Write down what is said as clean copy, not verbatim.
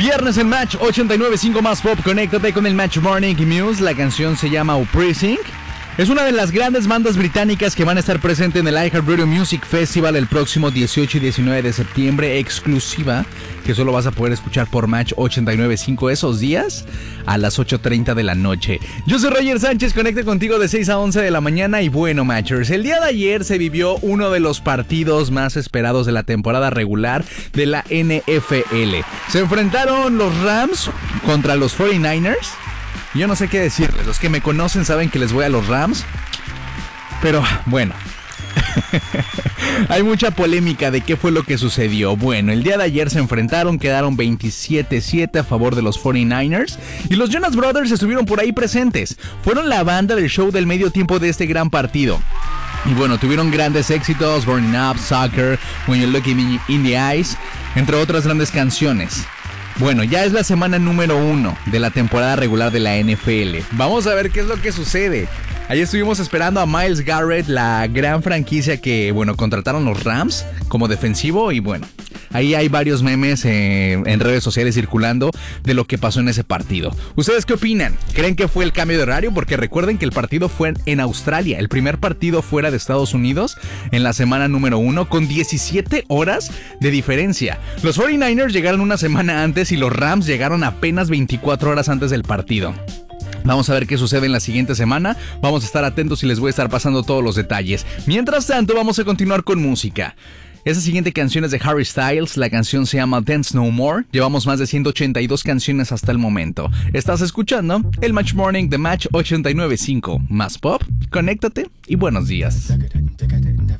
Viernes en Match 89.5 más pop. Conéctate con el Match Morning Muse. La canción se llama Uprising. Es una de las grandes bandas británicas que van a estar presentes en el iHeartRadio Music Festival el próximo 18 y 19 de septiembre, exclusiva, que solo vas a poder escuchar por Match 89.5 esos días a las 8:30 de la noche. Yo soy Roger Sánchez, conecto contigo de 6 a 11 de la mañana y bueno, Matchers, el día de ayer se vivió uno de los partidos más esperados de la temporada regular de la NFL. Se enfrentaron los Rams contra los 49ers. Yo no sé qué decirles, los que me conocen saben que les voy a los Rams, pero bueno, hay mucha polémica de qué fue lo que sucedió. Bueno, el día de ayer se enfrentaron, quedaron 27-7 a favor de los 49ers y los Jonas Brothers estuvieron por ahí presentes. Fueron la banda del show del medio tiempo de este gran partido. Y bueno, tuvieron grandes éxitos, Burning Up, Soccer, When You Look Me in the Eyes, entre otras grandes canciones. Bueno, ya es la semana número 1 de la temporada regular de la NFL. Vamos a ver qué es lo que sucede. Ayer estuvimos esperando a Myles Garrett, la gran franquicia que, bueno, contrataron los Rams como defensivo y bueno, ahí hay varios memes en redes sociales circulando de lo que pasó en ese partido. ¿Ustedes qué opinan? ¿Creen que fue el cambio de horario? Porque recuerden que el partido fue en Australia, el primer partido fuera de Estados Unidos en la semana número 1 con 17 horas de diferencia. Los 49ers llegaron una semana antes y los Rams llegaron apenas 24 horas antes del partido. Vamos a ver qué sucede en la siguiente semana. Vamos a estar atentos y les voy a estar pasando todos los detalles. Mientras tanto, vamos a continuar con música. Esta siguiente canción es de Harry Styles. La canción se llama Dance No More. Llevamos más de 182 canciones hasta el momento. Estás escuchando el Match Morning de Match 89.5. Más pop, conéctate y buenos días.